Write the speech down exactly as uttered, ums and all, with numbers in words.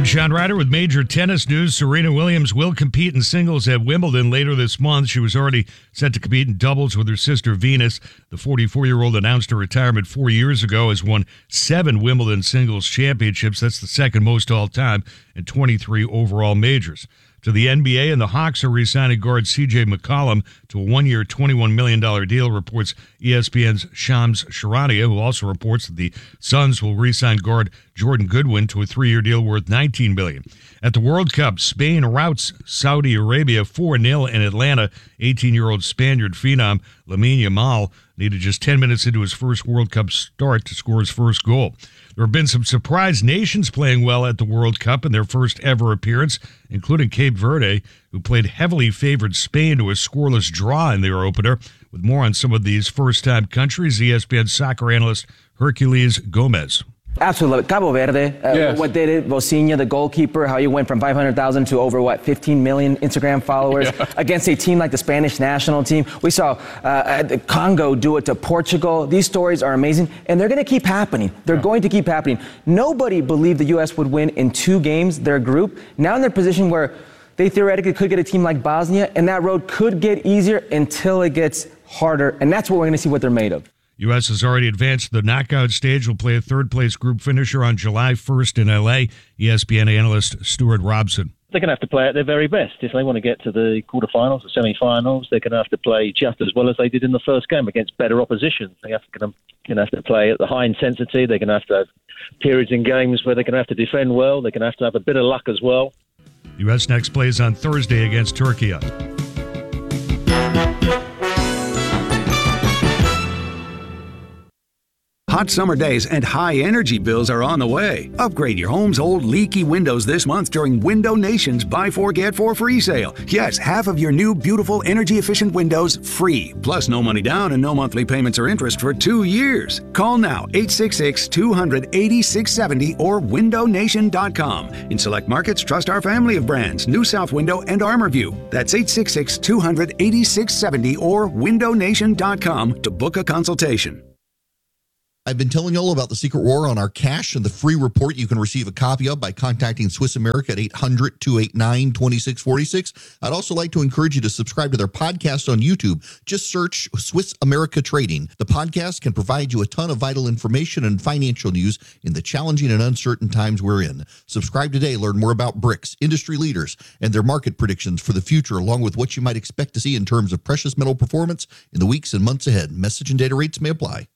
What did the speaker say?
I'm Sean Ryder with major tennis news. Serena Williams will compete in singles at Wimbledon later this month. She was already set to compete in doubles with her sister Venus. The forty-four-year-old announced her retirement four years ago, has won seven Wimbledon singles championships. That's the second most all-time, and twenty-three overall majors. To the N B A, and the Hawks are re-signing guard C J McCollum to a one-year, twenty-one million dollars deal, reports E S P N's Shams Charania, who also reports that the Suns will re-sign guard Jordan Goodwin to a three-year deal worth nineteen million dollars. At the World Cup, Spain routs Saudi Arabia four nil in Atlanta. eighteen-year-old Spaniard phenom Lamine Yamal needed just ten minutes into his first World Cup start to score his first goal. There have been some surprise nations playing well at the World Cup in their first ever appearance, including Cape Verde, who played heavily favored Spain to a scoreless draw in their opener. With more on some of these first-time countries, E S P N soccer analyst Hercules Gomez. Absolutely. Cabo Verde, uh, yes. What they did, Vosinha, the goalkeeper, how he went from five hundred thousand to over, what, fifteen million Instagram followers yeah. against a team like the Spanish national team. We saw uh, the Congo do it to Portugal. These stories are amazing, and they're going to keep happening. They're yeah. going to keep happening. Nobody believed the U S would win in two games, their group. Now in their position where they theoretically could get a team like Bosnia, and that road could get easier until it gets harder, and that's what we're going to see what they're made of. U S has already advanced to the knockout stage. Will play a third-place group finisher on July first in L A. E S P N analyst Stuart Robson. They're going to have to play at their very best. If they want to get to the quarterfinals, the semi-finals, they're going to have to play just as well as they did in the first game against better opposition. They're going to have to play at the high intensity. They're going to have to have periods in games where they're going to have to defend well. They're going to have to have a bit of luck as well. U S next plays on Thursday against Turkey. Hot summer days and high energy bills are on the way. Upgrade your home's old leaky windows this month during Window Nation's Buy Four Get Four free sale. Yes, half of your new beautiful energy efficient windows free. Plus no money down and no monthly payments or interest for two years. Call now eight six six, two hundred, eighty-six seventy or window nation dot com. In select markets, trust our family of brands, New South Window and ArmorView. That's eight six six, two hundred, eighty-six seventy or window nation dot com to book a consultation. I've been telling you all about the Secret War on our cash and the free report you can receive a copy of by contacting Swiss America at eight hundred, two eight nine, two six four six. I'd also like to encourage you to subscribe to their podcast on YouTube. Just search Swiss America Trading. The podcast can provide you a ton of vital information and financial news in the challenging and uncertain times we're in. Subscribe today. Learn more about B R I C S, industry leaders, and their market predictions for the future, along with what you might expect to see in terms of precious metal performance in the weeks and months ahead. Message and data rates may apply.